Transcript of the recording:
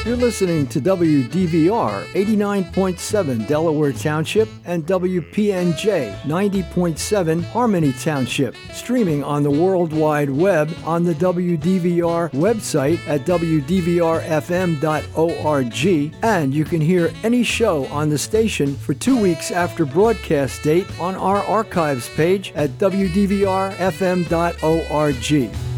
You're listening to WDVR 89.7 Delaware Township and WPNJ 90.7 Harmony Township, streaming on the World Wide Web on the WDVR website at wdvrfm.org, and you can hear any show on the station for 2 weeks after broadcast date on our archives page at wdvrfm.org.